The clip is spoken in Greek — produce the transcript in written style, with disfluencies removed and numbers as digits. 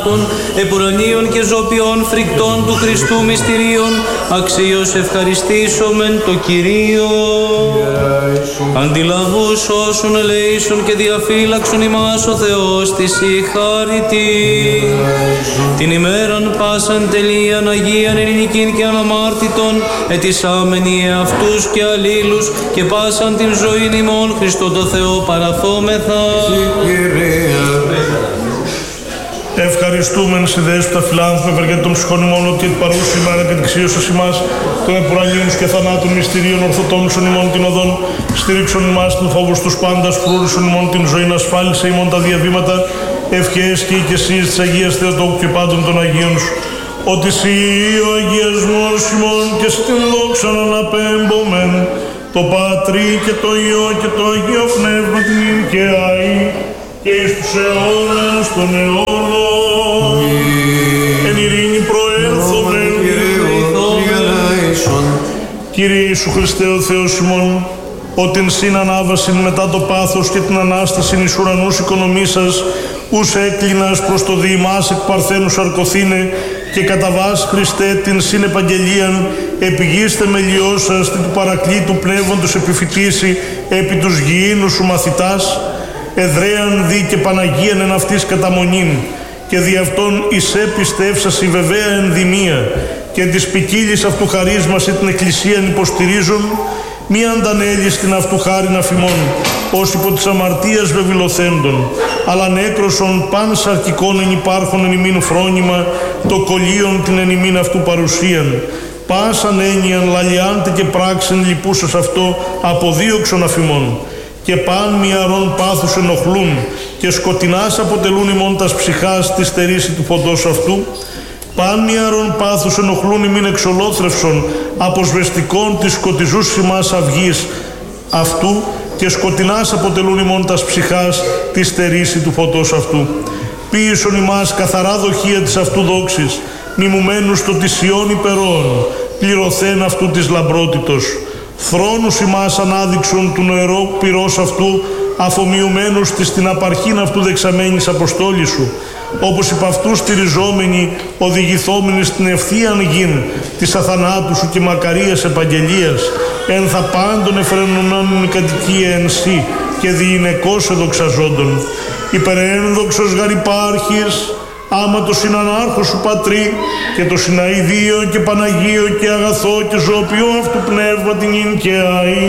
θανάτων, επουρανίων και ζωπιών φρικτών του Χριστού μυστηρίων, αξίως ευχαριστήσομεν το Κυρίο. Αντιλαβούς όσων ελέησον και διαφύλαξον ημάς ο Θεός της η χάρητη. Την ημέραν πάσαν τελείαν Αγίαν ελληνικήν και αναμάρτητον, ετισάμενοι εαυτούς και αλλήλους και πάσαν την ζωήν ημών Χριστό το Θεό παραθόμεθα. Ευχαριστούμεν σε δέσποτα φιλάνθρωπε ευεργέτη των ψυχών ημών, ότι παρούση ημέρα και δεξίωσας ημάς των επουρανίων και θανάτων μυστηρίων ορθοτόμησον ημών την οδόν, στήριξον ημάς την φόβους τους πάντας, φρούρισον ημών την ζωήν, ασφάλισε ημών τα διαβήματα, ευχές και οικεσίες της Αγίας Θεοτόκου και πάντων των Αγίων σου. Ότι σοι ο αγιασμός ημών και στην δόξα αναπέμπομεν, το Πατρί και το Υιό και το Αγίο Πνεύμα την και αεί, και εις τους αιώνας των αιώνων. Εν ειρήνη προέλθομεν, Κύριε Ιησού Χριστέ ο Θεός ημών, ότι συν ανάβασιν μετά το πάθος και την Ανάστασιν εις ουρανούς οικονομήσας, ους έκλεινας προς το διημάς εκ παρθένου σαρκωθήνε, και κατά βάση Χριστέ την συν επαγγελίαν επιγείστε μελιώσας την του παρακλήτου πνεύμοντος επιφυτίσει επί τους γηίνους σου μαθητάς, εδραίαν δι και Παναγίαν εν αυτής καταμονήν, και δι' αυτόν εισέ πιστεύσας η βεβαία ενδυμία, και της ποικίλης αυτού χαρίσμας την Εκκλησίαν υποστηρίζουν, μη αντανέλεις την αυτού χάριν αφημών, ως υπό της αμαρτίας βεβηλωθέντων, αλλά νέκρωσον παν σαρκικών εν υπάρχον εν ημίν φρόνημα, το κολλίον την εν ημίν αυτού παρουσίαν, πάσαν έννοιαν λαλιάντε και πράξεν λυπούσας αυτό αποδίωξον αφημών, και παν μιαρών πάθους ενοχλούν, και σκοτεινάς αποτελούν ημών τας ψυχάς τη στερήση του φωτός αυτού, παν μιαρών πάθους ενοχλούν ημίν εξολόθρευσον αποσβεστικών της σκοτιζούς ημάς αυγής αυτού, και σκοτεινάς αποτελούν ημών τας ψυχάς τη στερήση του φωτός αυτού. Ποίησον ημάς καθαρά δοχεία της αυτού δόξης, μιμουμένους το της Ιών υπερών, πληρωθέν αυτού της λαμπρότητος. Θρόνους ημάς ανάδειξον του νοερό πυρός αυτού, αφομοιουμένους της την απαρχήν αυτού δεξαμένης αποστόλης σου, όπως υπ' αυτού στηριζόμενοι, οδηγηθόμενοι στην ευθείαν γην της αθανάτου σου και μακαρίας επαγγελίας, εν θα πάντων εφρενωμένων κατοικία εν σύ και διηνεκώς εδοξαζόντων. Υπερένδοξος γαρ υπάρχεις, άμα το συνανάρχο σου Πατρί και το συναηδίο και Παναγίο και αγαθό και ζωοποιό αυτού πνεύμα την ίν και αΐ,